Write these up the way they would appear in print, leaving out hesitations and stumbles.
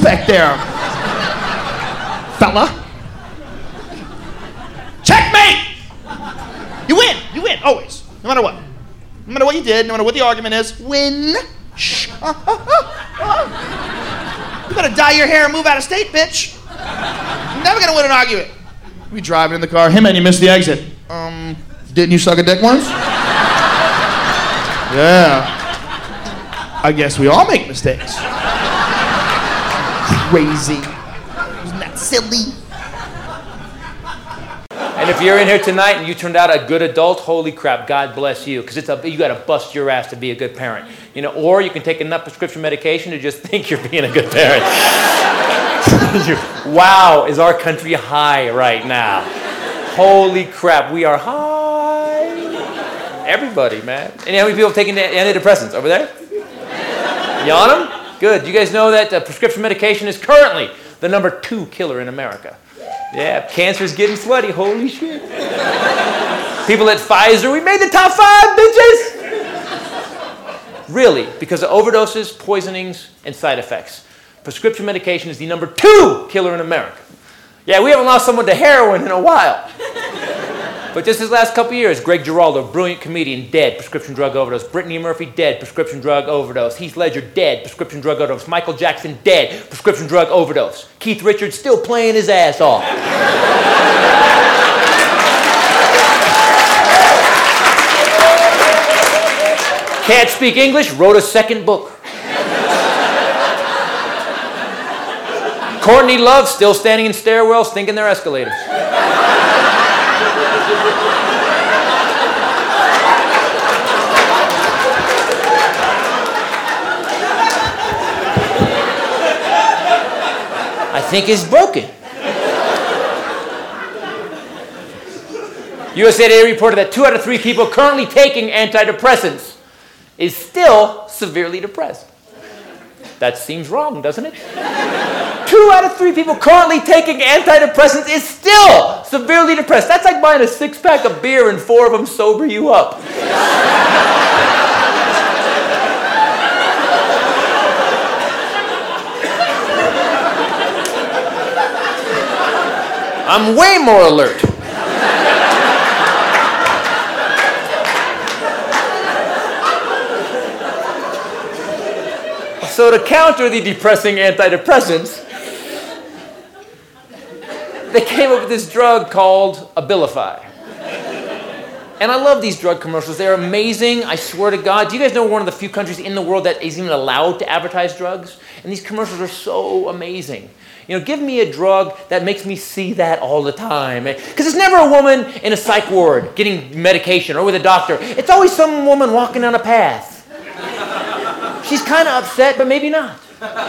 back there, fella. Checkmate! You win, always. No matter what. No matter what you did, no matter what the argument is, win. Shh. You better dye your hair and move out of state, bitch. You're never gonna win an argument. We driving in the car. Hey man, you missed the exit. Didn't you suck a dick once? Yeah. I guess we all make mistakes. Crazy. Isn't that silly? And if you're in here tonight and you turned out a good adult, holy crap, God bless you, because you got to bust your ass to be a good parent. You know, or you can take enough prescription medication to just think you're being a good parent. Wow, is our country high right now? Holy crap, we are high. Everybody, man. And how many people have taken antidepressants over there? You on them? Good. You guys know that prescription medication is currently the number 2 killer in America. Yeah, cancer's getting sweaty. Holy shit. People at Pfizer, we made the top 5, bitches! Really, because of overdoses, poisonings, and side effects. Prescription medication is the number 2 killer in America. Yeah, we haven't lost someone to heroin in a while. But just this last couple years, Greg Giraldo, brilliant comedian, dead, prescription drug overdose. Brittany Murphy, dead, prescription drug overdose. Heath Ledger, dead, prescription drug overdose. Michael Jackson, dead, prescription drug overdose. Keith Richards, still playing his ass off. Can't speak English, wrote a second book. Courtney Love, still standing in stairwells, thinking they're escalators. I think it's broken. USA Today reported that 2 out of 3 people currently taking antidepressants is still severely depressed. That seems wrong, doesn't it? 2 out of 3 people currently taking antidepressants is still severely depressed. That's like buying a 6-pack of beer and 4 of them sober you up. I'm way more alert. So to counter the depressing antidepressants, they came up with this drug called Abilify. And I love these drug commercials. They're amazing, I swear to God. Do you guys know we're one of the few countries in the world that is even allowed to advertise drugs? And these commercials are so amazing. You know, give me a drug that makes me see that all the time. Because it's never a woman in a psych ward getting medication or with a doctor. It's always some woman walking down a path. She's kind of upset, but maybe not.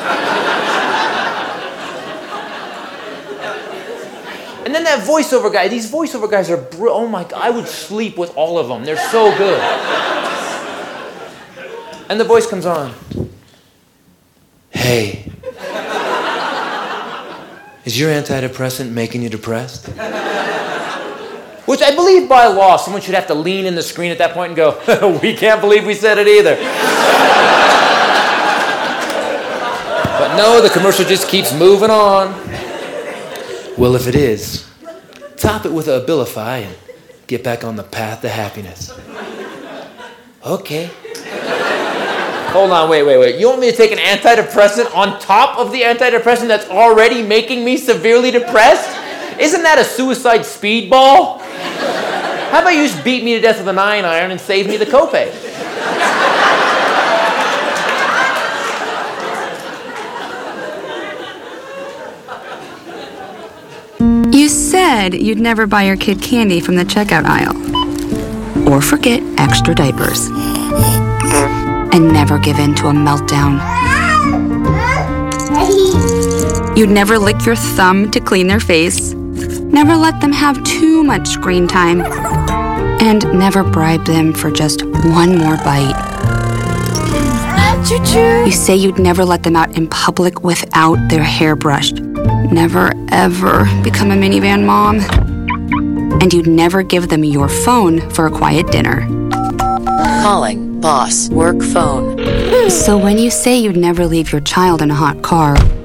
And then that voiceover guy, these voiceover guys are, oh my God, I would sleep with all of them. They're so good. And the voice comes on. Hey. Is your antidepressant making you depressed? Which I believe by law, someone should have to lean in the screen at that point and go, we can't believe we said it either. But no, the commercial just keeps moving on. Well, if it is, top it with Abilify and get back on the path to happiness. Okay. Hold on, wait. You want me to take an antidepressant on top of the antidepressant that's already making me severely depressed? Isn't that a suicide speedball? How about you just beat me to death with a 9-iron and save me the copay? You said you'd never buy your kid candy from the checkout aisle. Or forget extra diapers. And never give in to a meltdown. You'd never lick your thumb to clean their face. Never let them have too much screen time. And never bribe them for just one more bite. You say you'd never let them out in public without their hair brushed. Never, ever become a minivan mom. And you'd never give them your phone for a quiet dinner. Calling boss work phone. So when you say you'd never leave your child in a hot car